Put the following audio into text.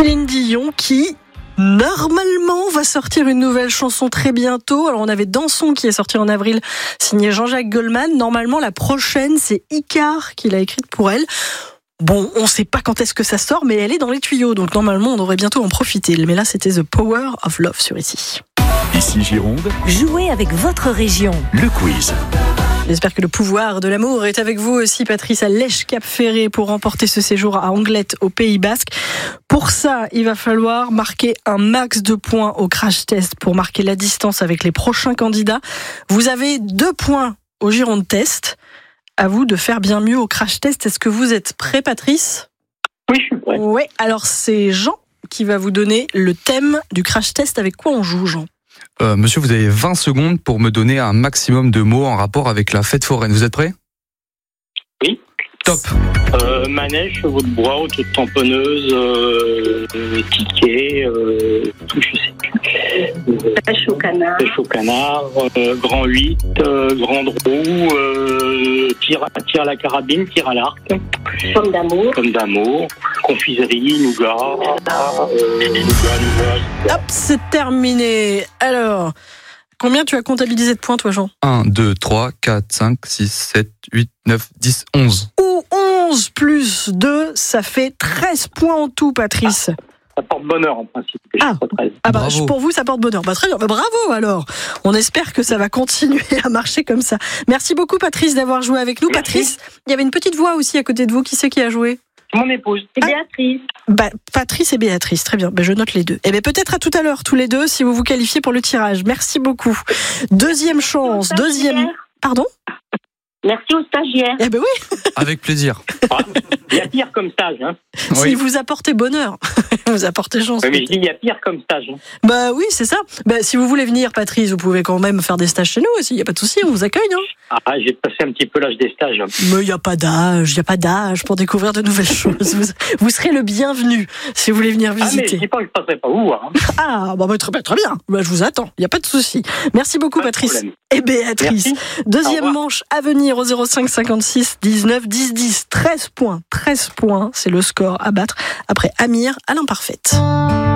Céline Dion qui, normalement, va sortir une nouvelle chanson très bientôt. Alors, on avait Danson qui est sorti en avril, signé Jean-Jacques Goldman. Normalement, la prochaine, c'est Icar qui l'a écrite pour elle. Bon, on ne sait pas quand est-ce que ça sort, mais elle est dans les tuyaux. Donc, normalement, on devrait bientôt en profiter. Mais là, c'était The Power of Love sur Ici. Ici Gironde, Jouez avec votre région. le quiz. J'espère que le pouvoir de l'amour est avec vous aussi, Patrice, à Lèche-Cap-Ferré pour remporter ce séjour à Anglet, au Pays Basque. Pour ça, il va falloir marquer un max de points au crash test pour marquer la distance avec les prochains candidats. Vous avez 2 points au Gironde Test. À vous de faire bien mieux au crash test. Est-ce que vous êtes prêt, Patrice ? Oui, je suis prêt. Oui, alors c'est Jean qui va vous donner le thème du crash test. Avec quoi on joue, Jean ? Monsieur, vous avez 20 secondes pour me donner un maximum de mots en rapport avec la fête foraine. Vous êtes prêt ? Oui. Top. Manège, chevaux de bois, auto tamponneuse, ticket, tout, je sais plus. Pêche au canard. Pêche au canard, grand 8, grande roue, tir à la carabine, tir à l'arc. Pomme d'amour, confiserie, nougat. Hop, c'est terminé. Alors, combien tu as comptabilisé de points, toi, Jean ? 1, 2, 3, 4, 5, 6, 7, 8, 9, 10, 11. Ou 11 plus 2, ça fait 13 points en tout, Patrice. Ça porte bonheur en principe. Ah. 13. Ah bah, Bravo. pour vous, ça porte bonheur. Bah, très bien. Bah, bravo alors. On espère que ça va continuer à marcher comme ça. Merci beaucoup, Patrice, d'avoir joué avec nous. Merci. Patrice, il y avait une petite voix aussi à côté de vous. Qui c'est qui a joué ? Mon épouse. C'est Béatrice. Bah, Patrice et Béatrice. Très bien. Bah, je note les deux. Et bien, peut-être à tout à l'heure, tous les deux, si vous vous qualifiez pour le tirage. Merci beaucoup. Deuxième chance. Deuxième. Pardon ? Merci aux stagiaires. Eh ben oui. Avec plaisir. Il y a pire comme stage. Hein. Si vous apportez bonheur, vous apportez chance. Oui, mais je dis, il y a pire comme stage. Hein. Bah oui, c'est ça. Bah, si vous voulez venir, Patrice, vous pouvez quand même faire des stages chez nous aussi. Il n'y a pas de souci, on vous accueille. Hein. Ah, j'ai passé un petit peu l'âge des stages. Mais il n'y a pas d'âge pour découvrir de nouvelles choses. Vous serez le bienvenu si vous voulez venir Ah, mais je visiter. dis pas que je passerai pas où. Hein. Ah, bon, bah, très bien. Bah, je vous attends, il n'y a pas de souci. Merci beaucoup, Pas de Patrice problème. et Béatrice. Merci. Deuxième Au revoir. manche à venir au 05 56 19 10 10. 13 points, c'est le score à battre après Amir à l'imparfaite.